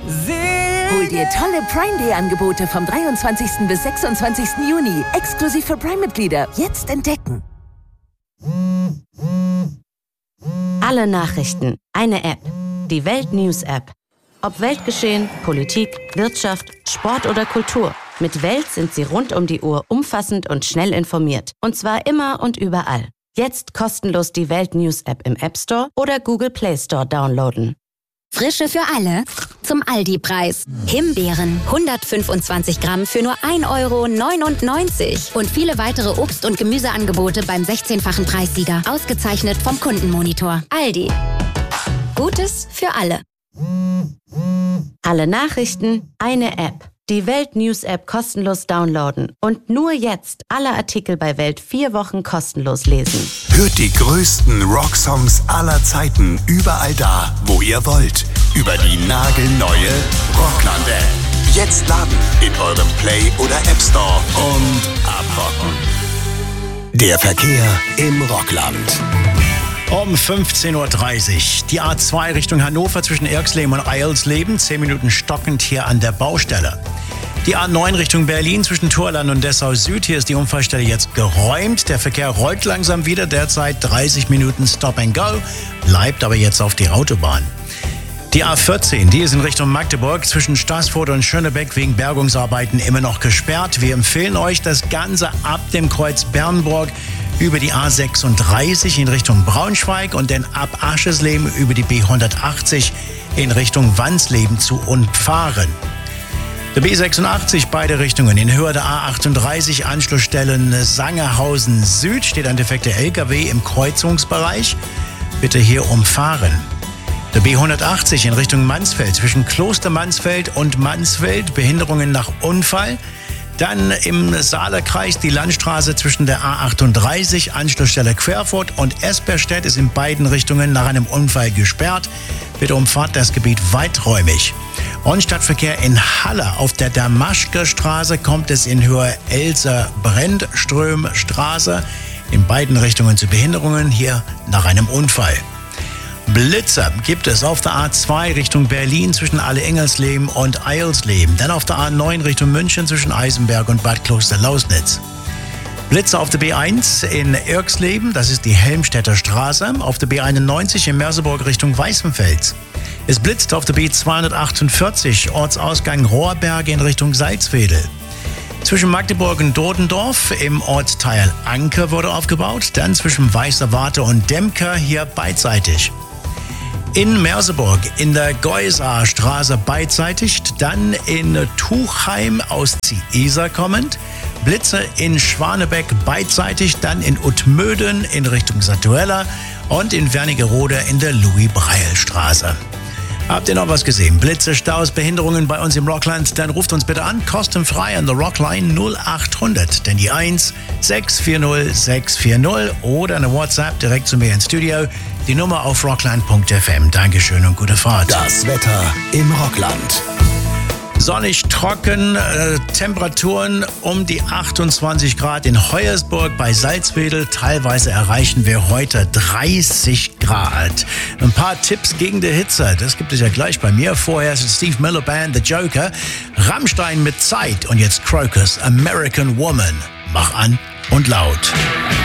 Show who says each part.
Speaker 1: Hol dir tolle Prime Day Angebote vom 23. bis 26. Juni. Exklusiv für Prime-Mitglieder. Jetzt entdecken.
Speaker 2: Alle Nachrichten. Eine App. Die Welt News App. Ob Weltgeschehen, Politik, Wirtschaft, Sport oder Kultur. Mit Welt sind Sie rund um die Uhr umfassend und schnell informiert. Und zwar immer und überall. Jetzt kostenlos die Welt News App im App Store oder Google Play Store downloaden.
Speaker 3: Frische für alle zum Aldi-Preis. Himbeeren 125 Gramm für nur 1,99 € und viele weitere Obst- und Gemüseangebote beim 16-fachen Preissieger. Ausgezeichnet vom Kundenmonitor. Aldi. Gutes für alle.
Speaker 2: Alle Nachrichten, eine App. Die Welt News App kostenlos downloaden. Und nur jetzt alle Artikel bei Welt 4 Wochen kostenlos lesen.
Speaker 4: Hört die größten Rocksongs aller Zeiten überall da, wo ihr wollt. Über die nagelneue Rockland-App. Jetzt laden in eurem Play- oder App Store und abrocken. Der Verkehr im Rockland.
Speaker 5: Um 15.30 Uhr. Die A2 Richtung Hannover zwischen Irxleben und Eilsleben. 10 Minuten stockend hier an der Baustelle. Die A9 Richtung Berlin zwischen Thorland und Dessau Süd. Hier ist die Unfallstelle jetzt geräumt. Der Verkehr rollt langsam wieder. Derzeit 30 Minuten Stop and Go. Bleibt aber jetzt auf die Autobahn. Die A14, die ist in Richtung Magdeburg zwischen Staßfurt und Schönebeck wegen Bergungsarbeiten immer noch gesperrt. Wir empfehlen euch das Ganze ab dem Kreuz Bernburg über die A36 in Richtung Braunschweig und dann ab Aschesleben über die B180 in Richtung Wansleben zu umfahren. Der B86 beide Richtungen in Höhe der A38 Anschlussstellen Sangerhausen Süd steht ein defekter LKW im Kreuzungsbereich. Bitte hier umfahren. Der B180 in Richtung Mansfeld zwischen Kloster Mansfeld und Mansfeld Behinderungen nach Unfall. Dann im Saarlerkreis die Landstraße zwischen der A38, Anschlussstelle Querfurt und Esperstedt ist in beiden Richtungen nach einem Unfall gesperrt. Bitte umfahrt das Gebiet weiträumig. Und Stadtverkehr in Halle auf der Damaschke-Straße kommt es in Höhe Elser-Brennström-Straße in beiden Richtungen zu Behinderungen, hier nach einem Unfall. Blitzer gibt es auf der A2 Richtung Berlin zwischen Alle-Engelsleben und Eilsleben. Dann auf der A9 Richtung München zwischen Eisenberg und Bad Kloster-Lausnitz. Blitzer auf der B1 in Irxleben, das ist die Helmstedter Straße. Auf der B91 in Merseburg Richtung Weißenfels. Es blitzt auf der B248 Ortsausgang Rohrberge in Richtung Salzwedel. Zwischen Magdeburg und Dodendorf im Ortsteil Anker wurde aufgebaut. Dann zwischen Weißer Warte und Demker hier beidseitig. In Merseburg in der Geusarstraße beidseitig, dann in Tuchheim aus Ziesa kommend, Blitze in Schwanebeck beidseitig, dann in Utmöden in Richtung Satuella und in Wernigerode in der Louis-Breil-Straße. Habt ihr noch was gesehen? Blitze, Staus, Behinderungen bei uns im Rockland? Dann ruft uns bitte an, kostenfrei an der Rockline 0800, denn die 1 640 640 oder eine WhatsApp direkt zu mir ins Studio. Die Nummer auf rockland.fm. Dankeschön und gute Fahrt.
Speaker 4: Das Wetter im Rockland.
Speaker 5: Sonnig, trocken, Temperaturen um die 28 Grad in Hoyersburg bei Salzwedel. Teilweise erreichen wir heute 30 Grad. Ein paar Tipps gegen die Hitze, das gibt es ja gleich bei mir. Vorher ist Steve Miller Band, The Joker, Rammstein mit Zeit und jetzt Crocus, American Woman. Mach an und laut.